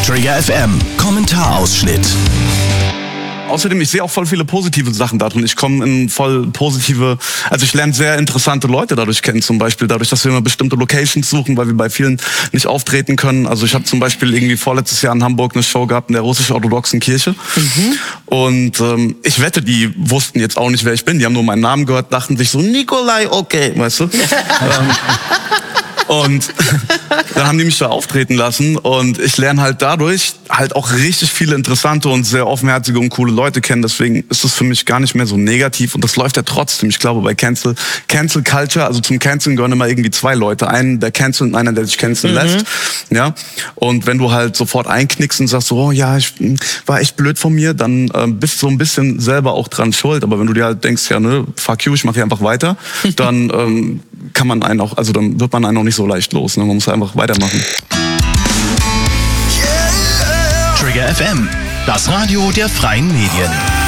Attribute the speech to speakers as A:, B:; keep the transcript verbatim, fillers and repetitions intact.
A: Trigger F M, Kommentarausschnitt.
B: Außerdem, ich sehe auch voll viele positive Sachen darin. Ich komme in voll positive, also ich lerne sehr interessante Leute dadurch kennen, zum Beispiel dadurch, dass wir immer bestimmte Locations suchen, weil wir bei vielen nicht auftreten können. Also ich habe zum Beispiel irgendwie vorletztes Jahr in Hamburg eine Show gehabt in der russisch-orthodoxen Kirche. Mhm. Und ähm, ich wette, die wussten jetzt auch nicht, wer ich bin. Die haben nur meinen Namen gehört, dachten sich so, Nikolai, okay, weißt du? ähm, Und dann haben die mich da auftreten lassen und ich lerne halt dadurch halt auch richtig viele interessante und sehr offenherzige und coole Leute kennen. Deswegen ist es für mich gar nicht mehr so negativ und das läuft ja trotzdem. Ich glaube, bei Cancel, Cancel Culture, also zum Canceln gehören immer irgendwie zwei Leute. Einen, der cancelt und einer, der sich canceln mhm. lässt. Ja. Und wenn du halt sofort einknickst und sagst so, oh ja, ich war echt blöd von mir, dann äh, bist du so ein bisschen selber auch dran schuld. Aber wenn du dir halt denkst, ja, ne, fuck you, ich mach hier einfach weiter, dann ähm, kann man einen auch, also dann wird man einen auch nicht so leicht los. Ne? Man muss einfach weitermachen.
A: Trigger F M, das Radio der freien Medien.